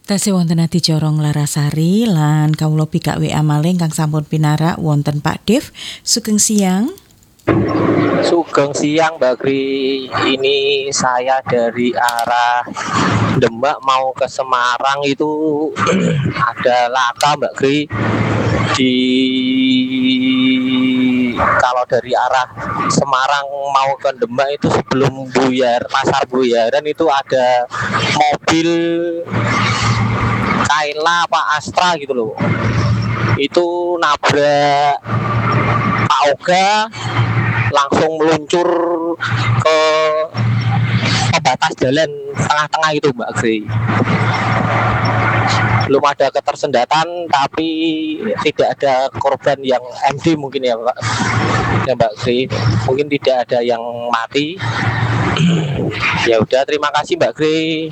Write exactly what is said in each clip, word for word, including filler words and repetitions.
Tasih wonten adicara Larasari lan kawula bikak W A malih kang sampun pinarak wonten Pak Dev. Sugeng siang. Sugeng siang Mbak Gri. Ini saya dari arah Demak mau ke Semarang itu ada laka Mbak Gri. Di kalau dari arah Semarang mau ke Demak itu sebelum Buyar, Pasar Buyaran itu ada mobil Kaila Pak Astra gitu loh. Itu nabrak Pak Oga, langsung meluncur ke pembatas jalan tengah-tengah itu Mbak Gri. Belum ada ketersendatan tapi tidak ada korban yang M D mungkin ya Pak, ya Mbak Gri. Mungkin tidak ada yang mati. Ya udah, terima kasih Mbak Gri.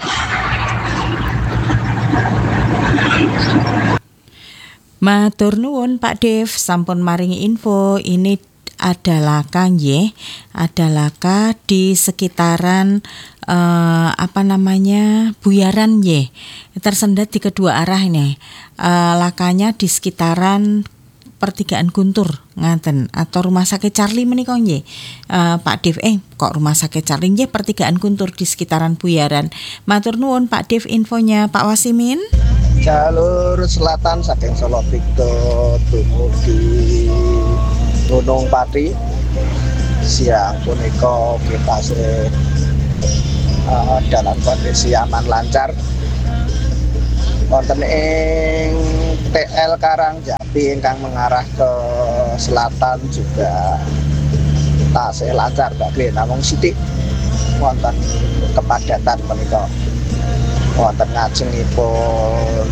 Matur nuwun Pak Dev, sampun maringi info. Ini adalah Kang nggih, adalah laka di sekitaran eh, apa namanya Buyaran nggih. Tersendat di kedua arah ini. Eh, lakanya di sekitaran Pertigaan Guntur ngaten atau Rumah Sakit Charlie menika nggih. Eh, Pak Dev eh kok Rumah Sakit Charlie nggih Pertigaan Guntur di sekitaran Buyaran. Matur nuwun Pak Dev infonya. Pak Wasimin. Jalur selatan saking Solo Picto dumugi Gunung Pati. Siang punika kita sih uh, dalam kondisi aman lancar. Wonten ing T L Karangjati ingkang mengarah ke selatan juga tasih lancar Mbak Gri, namung sithik wonten kepadatan menika. Wonten ngajengipun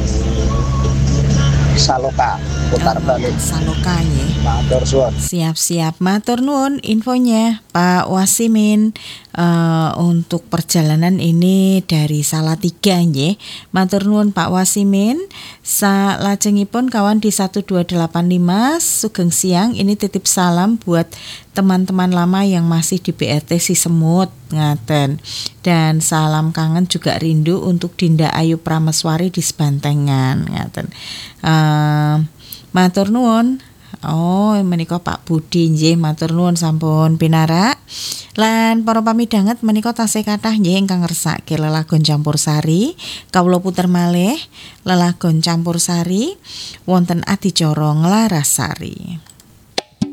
Saloka putar balik. Saloka nggih. Matur suwun. Siap-siap, matur nuwun infonya Pak Wasimin. Uh, untuk perjalanan ini dari Salatiga nggih. Matur nuwun Pak Wasimin. Salajengipun kawan di satu dua delapan lima sugeng siang. Ini titip salam buat teman-teman lama yang masih di B R T Sisemut ngaten. Dan salam kangen juga rindu untuk Dinda Ayu Prameswari di Sebantengan ngaten. Uh, matur nuwun. Oh, menika Pak Budi nggih, matur nuwun sampun pinarak. Lan para pamidanget menika tasih kathah nggih ingkang ngersake lelagon campursari. Kawula puter malih lelagon campursari wonten adicara Nglarasari.